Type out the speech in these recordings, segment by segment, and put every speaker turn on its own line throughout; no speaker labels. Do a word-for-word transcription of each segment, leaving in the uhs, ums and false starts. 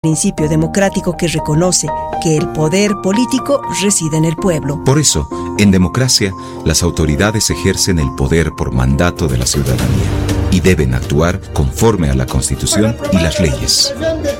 Principio democrático que reconoce que el poder político reside en el pueblo.
Por eso, en democracia, las autoridades ejercen el poder por mandato de la ciudadanía y deben actuar conforme a la Constitución y las leyes.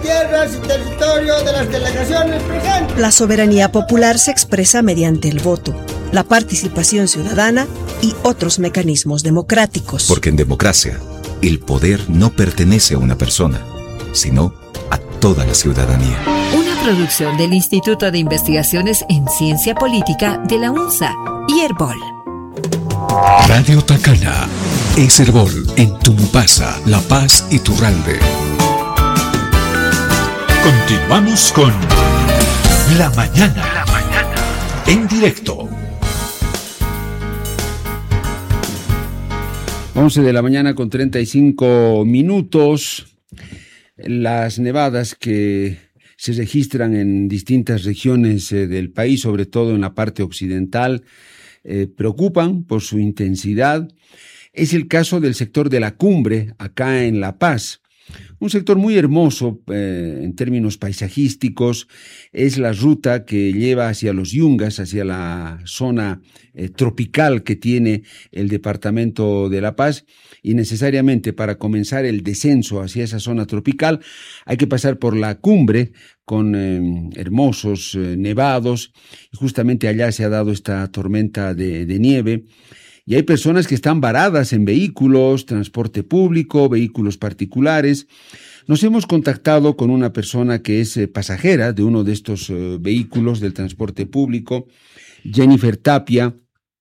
La soberanía popular se expresa mediante el voto, la participación ciudadana y otros mecanismos democráticos.
Porque en democracia, el poder no pertenece a una persona, sino a toda la ciudadanía.
Una producción del Instituto de Investigaciones en Ciencia Política de la UNSA y Herbol.
Radio Tacana es Herbol en Tumbasa, La Paz y Turralde. Continuamos con La Mañana, La Mañana en directo.
once de la mañana con treinta y cinco minutos. Las nevadas que se registran en distintas regiones eh, del país, sobre todo en la parte occidental, eh, preocupan por su intensidad. Es el caso del sector de la Cumbre, acá en La Paz. Un sector muy hermoso eh, en términos paisajísticos. Es la ruta que lleva hacia los Yungas, hacia la zona eh, tropical que tiene el departamento de La Paz, y necesariamente para comenzar el descenso hacia esa zona tropical hay que pasar por la Cumbre con eh, hermosos eh, nevados, y justamente allá se ha dado esta tormenta de, de nieve. Y hay personas que están varadas en vehículos, transporte público, vehículos particulares. Nos hemos contactado con una persona que es eh, pasajera de uno de estos eh, vehículos del transporte público, Jennifer Tapia,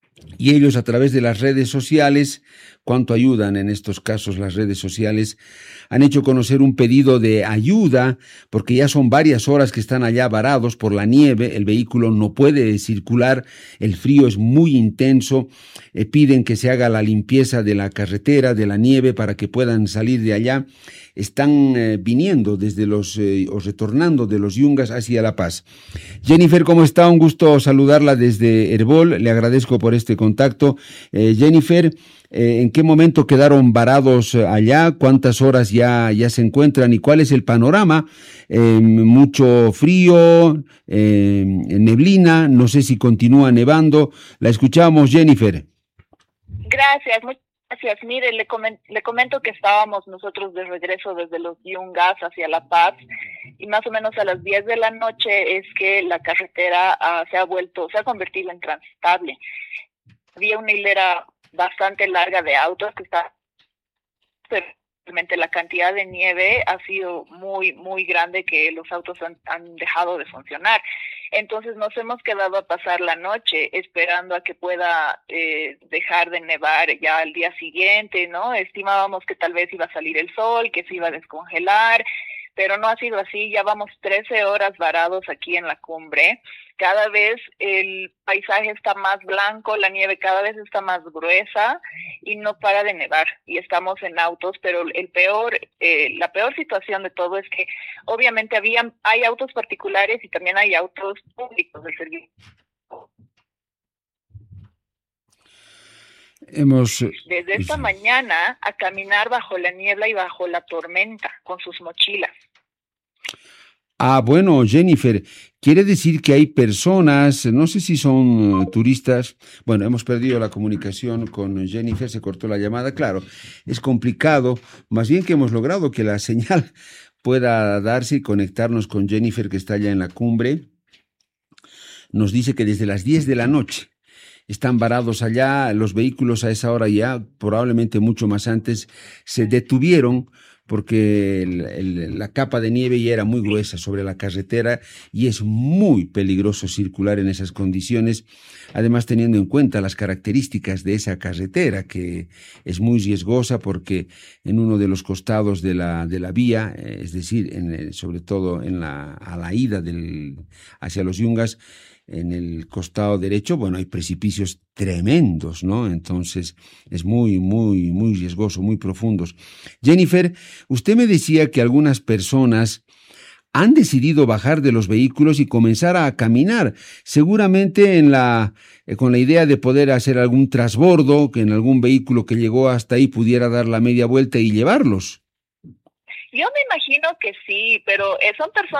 y ellos a través de las redes sociales, cuánto ayudan en estos casos las redes sociales, han hecho conocer un pedido de ayuda porque ya son varias horas que están allá varados por la nieve, el vehículo no puede circular, el frío es muy intenso, eh, piden que se haga la limpieza de la carretera, de la nieve para que puedan salir de allá. Están eh, viniendo desde los, eh, o retornando de los Yungas hacia La Paz. Jennifer, ¿cómo está? Un gusto saludarla desde Herbol, le agradezco por este contacto. Eh, Jennifer, eh, ¿en qué momento quedaron varados allá? ¿Cuántas horas ya, ya se encuentran? ¿Y cuál es el panorama? Eh, mucho frío, eh, neblina, no sé si continúa nevando. La escuchamos, Jennifer.
Gracias, muchas gracias. Mire, le, coment, le comento que estábamos nosotros de regreso desde los Yungas hacia La Paz, y más o menos a las diez de la noche es que la carretera uh, se ha vuelto, se ha convertido en transitable. Había una hilera bastante larga de autos que está, pero realmente la cantidad de nieve ha sido muy, muy grande que los autos han, han dejado de funcionar. Entonces nos hemos quedado a pasar la noche esperando a que pueda eh, dejar de nevar ya al día siguiente, ¿no? Estimábamos que tal vez iba a salir el sol, que se iba a descongelar, pero no ha sido así. Ya vamos trece horas varados aquí en la Cumbre. Cada vez el paisaje está más blanco, la nieve cada vez está más gruesa y no para de nevar. Y estamos en autos, pero el peor, eh, la peor situación de todo es que obviamente había, hay autos particulares y también hay autos públicos del servicio.
Hemos...
Desde esta mañana a caminar bajo la niebla y bajo la tormenta con sus mochilas.
Ah, bueno, Jennifer, quiere decir que hay personas, no sé si son uh, turistas, bueno, hemos perdido la comunicación con Jennifer, se cortó la llamada, claro, es complicado, más bien que hemos logrado que la señal pueda darse y conectarnos con Jennifer, que está allá en la Cumbre. Nos dice que desde las diez de la noche están varados allá, los vehículos a esa hora ya, probablemente mucho más antes, se detuvieron porque el, el, la capa de nieve ya era muy gruesa sobre la carretera y es muy peligroso circular en esas condiciones, además teniendo en cuenta las características de esa carretera, que es muy riesgosa porque en uno de los costados de la, de la vía, es decir, en el, sobre todo en la, a la ida del, hacia los Yungas, en el costado derecho, bueno, hay precipicios tremendos, ¿no? Entonces es muy, muy, muy riesgoso, muy profundos. Jennifer, usted me decía que algunas personas han decidido bajar de los vehículos y comenzar a caminar, seguramente en la, eh, con la idea de poder hacer algún transbordo, que en algún vehículo que llegó hasta ahí pudiera dar la media vuelta y llevarlos.
Yo me imagino que sí, pero eh, son personas